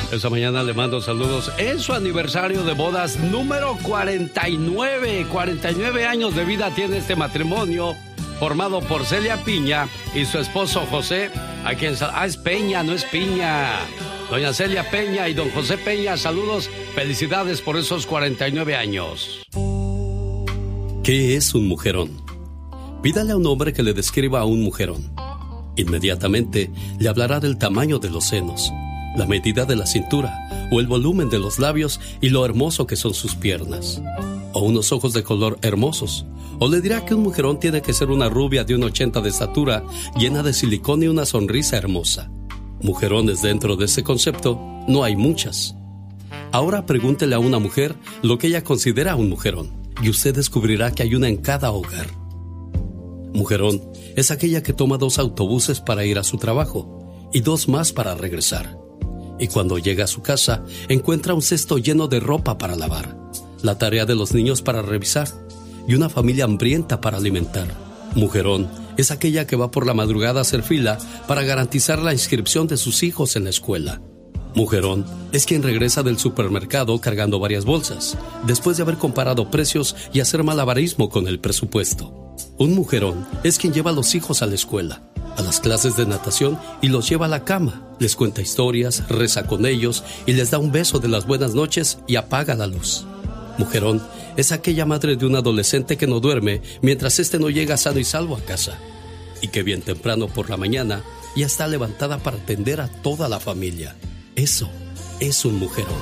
Esta mañana le mando saludos en su aniversario de bodas número 49. 49 años de vida tiene este matrimonio formado por Celia Piña y su esposo José, a quien... es Peña, no es Piña. Doña Celia Peña y don José Peña, saludos, felicidades por esos 49 años. ¿Qué es un mujerón? Pídale a un hombre que le describa a un mujerón. Inmediatamente le hablará del tamaño de los senos, la medida de la cintura o el volumen de los labios y lo hermoso que son sus piernas. O unos ojos de color hermosos. O le dirá que un mujerón tiene que ser una rubia de 1,80 de estatura, llena de silicón y una sonrisa hermosa. Mujerones dentro de ese concepto no hay muchas. Ahora pregúntele a una mujer lo que ella considera un mujerón y usted descubrirá que hay una en cada hogar. Mujerón es aquella que toma 2 autobuses para ir a su trabajo y 2 más para regresar. Y cuando llega a su casa encuentra un cesto lleno de ropa para lavar, la tarea de los niños para revisar y una familia hambrienta para alimentar. Mujerón es aquella que va por la madrugada a hacer fila para garantizar la inscripción de sus hijos en la escuela. Mujerón es quien regresa del supermercado cargando varias bolsas, después de haber comparado precios y hacer malabarismo con el presupuesto. Un mujerón es quien lleva a los hijos a la escuela, a las clases de natación y los lleva a la cama, les cuenta historias, reza con ellos y les da un beso de las buenas noches y apaga la luz. Mujerón es aquella madre de un adolescente que no duerme mientras éste no llega sano y salvo a casa y que bien temprano por la mañana ya está levantada para atender a toda la familia. Eso es un mujerón.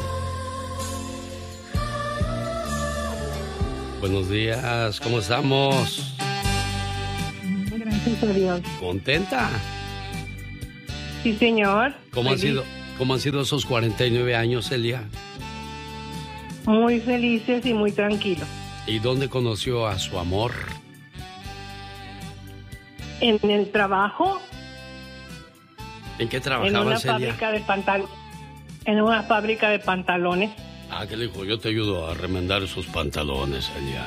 Buenos días, ¿cómo estamos? Gracias a Dios. ¿Contenta? Sí, señor. ¿Cómo han sido esos 49 años, Celia? Muy felices y muy tranquilos. ¿Y dónde conoció a su amor? En el trabajo. ¿En qué trabajaba, Celia? En una fábrica de pantalones. Ah, ¿qué le dijo? Yo te ayudo a remendar esos pantalones, Celia.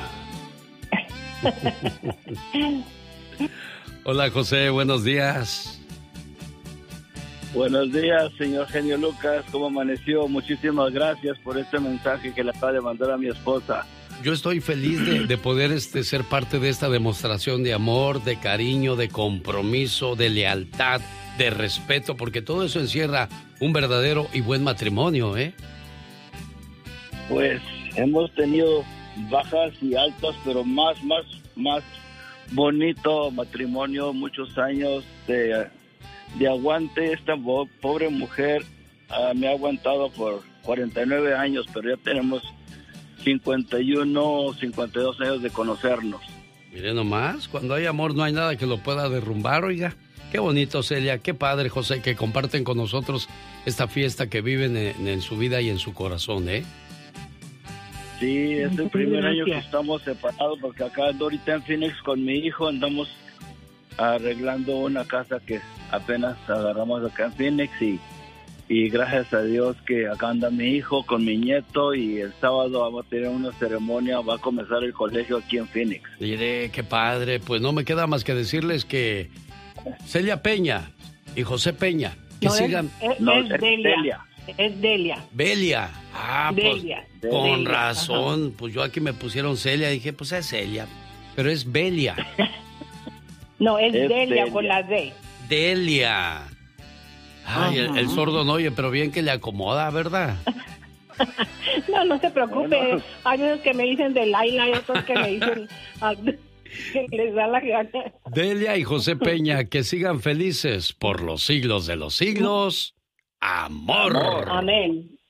Hola, José, buenos días. Buenos días, señor Genio Lucas. ¿Cómo amaneció? Muchísimas gracias por este mensaje que le acaba de mandar a mi esposa. Yo estoy feliz de poder ser parte de esta demostración de amor, de cariño, de compromiso, de lealtad, de respeto, porque todo eso encierra un verdadero y buen matrimonio, ¿eh? Pues hemos tenido bajas y altas, pero más bonito matrimonio, muchos años de aguante. Esta pobre mujer me ha aguantado por 49 años, pero ya tenemos 51, 52 años de conocernos. Mire nomás, cuando hay amor no hay nada que lo pueda derrumbar, oiga. Qué bonito, Celia, qué padre, José, que comparten con nosotros esta fiesta que viven en su vida y en su corazón, ¿eh? Sí, es el primer año que estamos separados, porque acá ando ahorita en Phoenix con mi hijo, andamos arreglando una casa que apenas agarramos acá en Phoenix y gracias a Dios que acá anda mi hijo con mi nieto y el sábado vamos a tener una ceremonia, va a comenzar el colegio aquí en Phoenix. Mire, qué padre, pues no me queda más que decirles que Celia Peña y José Peña, que sigan... Es Delia. Es Delia. Belia. Ah, Delia. Pues con Delia. razón. Ajá. Pues yo aquí me pusieron Celia, dije, pues es Celia, pero es Belia. No, es Delia Delia. con la D. Delia. Ay, el sordo no oye, pero bien que le acomoda, ¿verdad? No se preocupe. Bueno. Hay unos que me dicen de Laila y otros que me dicen que les da la gana. Delia y José Peña, que sigan felices por los siglos de los siglos. Amor. Amén.